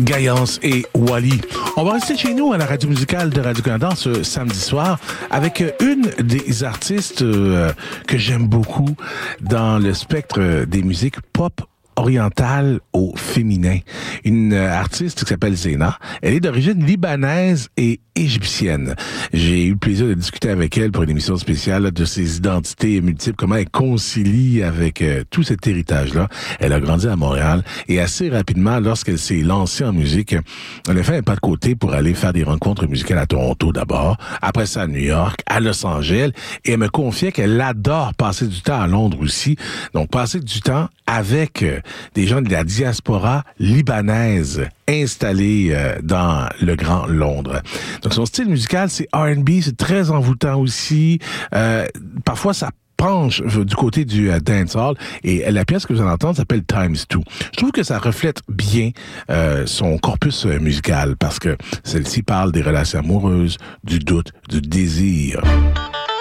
Gaillance et Wally. On va rester chez nous à la radio musicale de Radio-Canada ce samedi soir avec une des artistes que j'aime beaucoup dans le spectre des musiques pop orientale au féminin. Une artiste qui s'appelle Zena. Elle est d'origine libanaise et égyptienne. J'ai eu le plaisir de discuter avec elle pour une émission spéciale de ses identités multiples, comment elle concilie avec tout cet héritage-là. Elle a grandi à Montréal et assez rapidement, lorsqu'elle s'est lancée en musique, elle a fait un pas de côté pour aller faire des rencontres musicales à Toronto d'abord, après ça à New York, à Los Angeles, et elle me confiait qu'elle adore passer du temps à Londres aussi. Donc, passer du temps avec des gens de la diaspora libanaise installés dans le Grand Londres. Donc, son style musical, c'est R&B, c'est très envoûtant aussi. Parfois, ça penche du côté du dancehall, et la pièce que vous allez entendre s'appelle Times 2. Je trouve que ça reflète bien son corpus musical, parce que celle-ci parle des relations amoureuses, du doute, du désir.